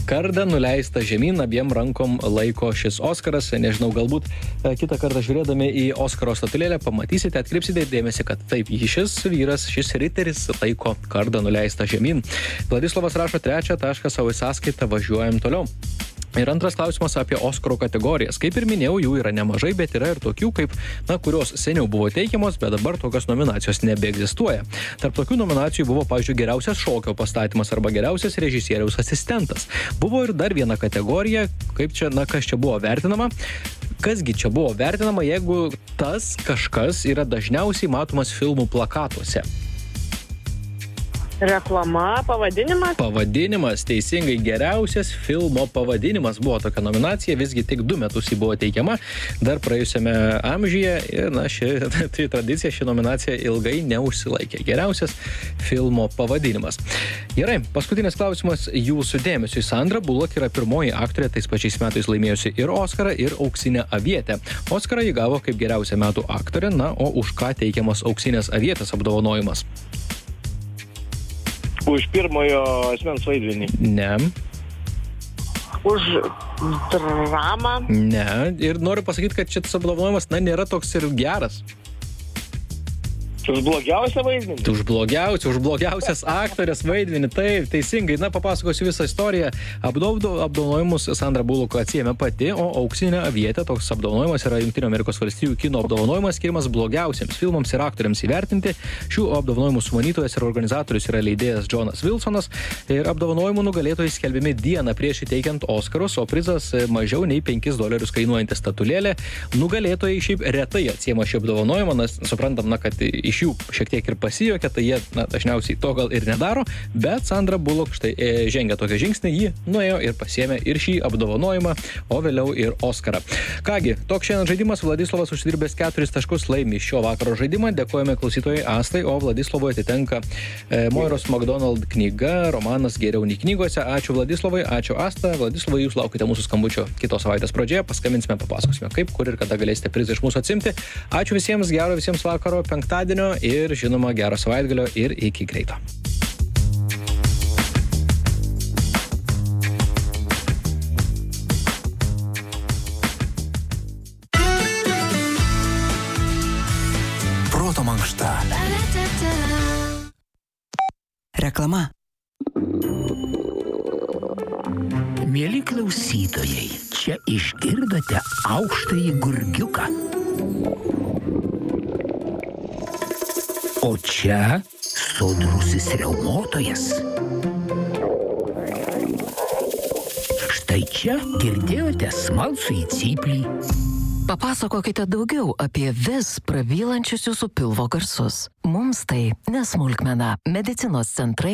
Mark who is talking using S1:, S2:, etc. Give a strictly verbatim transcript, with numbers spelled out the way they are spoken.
S1: kardą nuleistą žemyn, abiem rankom laiko šis Oskaras. Nežinau, galbūt kitą kartą žiūrėdami į Oskaro statulėlę pamatysite, atkreipsite dėmesį, kad taip, šis vyras, šis riteris laiko kardą nuleistą žemyn. Vladislovas rašo trečią tašką savo sąskaitą, važiuojam toliau. Ir antras klausimas apie Oskarų kategorijas. Kaip ir minėjau, jų yra nemažai, bet yra ir tokių, kaip, na, kurios seniau buvo teikiamos, bet dabar tokios nominacijos nebeegzistuoja. Tarp tokių nominacijų buvo, pavyzdžiui, geriausias šokio pastatymas arba geriausias režisieriaus asistentas. Buvo ir dar viena kategorija, kaip čia, na, kas čia buvo vertinama. Kasgi čia buvo vertinama, jeigu tas kažkas yra dažniausiai matomas filmų plakatuose?
S2: Reklama, pavadinimas?
S1: Pavadinimas, teisingai, geriausias filmo pavadinimas buvo tokia nominacija, visgi tik du metus jį buvo teikiama, dar praėjusiame amžiuje, ir, na, ši tai tradicija, ši nominacija ilgai neužsilaikė. Geriausias filmo pavadinimas. Gerai, paskutinis klausimas jūsų dėmesiui. Sandra Bullock yra pirmoji aktorė, tais pačiais metais laimėjusi ir Oskarą, ir Auksinę avietę. Oskarą jį gavo kaip geriausia metų aktorė, na, o už ką teikiamas Auksinės avietės apdovanojimas?
S3: Už pirmojo asmens vaidmenį.
S1: Ne.
S2: Už dramą.
S1: Ne. Ir noriu pasakyti, kad šitas apdovanojimas, na, nėra toks ir geras.
S3: Už blogiausią vaidmenį?
S1: Už blogiausią, už blogiausias aktorės vaidmenį. Taip, teisingai. Na, papasakosiu visą istoriją. Apdovanojimus Sandra Bullock atsiėmė pati, o Auksinė avietė, toks apdovanojimas, yra Jungtinių Amerikos valstijų kino apdovanojimas, skiriamas blogiausiems filmams ir aktoriams įvertinti. Šių apdovanojimų sumanytojas ir organizatorius yra leidėjas Jonas Wilsonas. Ir apdovanojimų nugalėtojai skelbiami dieną prieš įteikiant Oskarus, o prizas mažiau nei penkis dolerius kainuojanti statulėlė. Nugalėtojai šiaip retai atsiema šį apdovanojimą, nes suprantam, na, kad iš jų šiek tiek ir pasijuokia, tai jie, na, dažniausiai to gal ir nedaro, bet Sandra Bullock štai e, žengia tokią žingsnį, ji nuėjo ir pasiėmė ir šį apdovanojimą, o vėliau ir Oskarą. Kągi, toks šiandien žaidimas, Vladislovas užsidirbęs keturis taškus laimi šio vakaro žaidimą, dėkojame klausytojai Astai, o Vladislovui atitenka e, Moiros McDonald knyga, romanas Geriau nei knygose. Ačiū Vladislovai, ačiū Asta. Vladislovai, jūs laukite mūsų skambučio kitos savaitės pradžioje, paskambinsime, papasakosime, kaip, kur ir kada galėsite prizą iš mūsų atsimti. Ačiū visiems, gero visiems vakaro, penktadienio ir, žinoma, gero savaitgalio ir iki greito.
S4: Proto mankšta.
S5: Reklama.
S6: Mieli klausytojai, čia išgirdote aukštąjį gurgiuką. O čia sodrusis riaumotojas. Štai čia girdėjote smalsųjį cyplį.
S5: Papasakokite daugiau apie vis prabylančius jūsų pilvo garsus. Mums tai nesmulkmena. Medicinos centrai